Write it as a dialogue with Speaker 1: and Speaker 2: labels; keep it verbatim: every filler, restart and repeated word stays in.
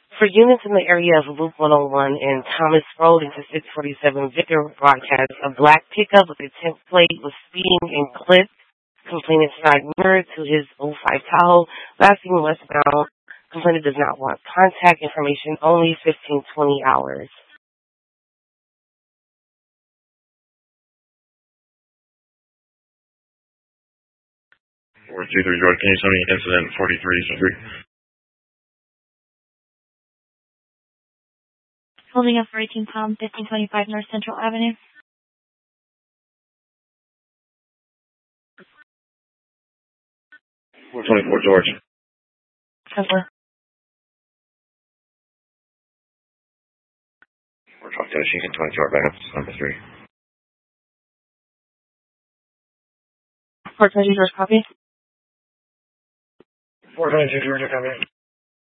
Speaker 1: For units in the area of Loop one oh one and Thomas Road into six forty-seven, Vicar broadcast a black pickup with a temp plate was speeding and clipped complainant's side mirror to his oh five Tahoe, last seen westbound. Complainant does not want contact information, only fifteen twenty hours.
Speaker 2: four two three, George, can you send me incident forty-three three?
Speaker 3: Holding up for eighteen pound, fifteen twenty-five North Central Avenue.
Speaker 2: four twenty-four, George.
Speaker 1: Cover.
Speaker 2: We're talking to she's in twenty-two, our backup, number three.
Speaker 1: four twenty-two, George, copy.
Speaker 4: four twenty-two, Georgia, copy.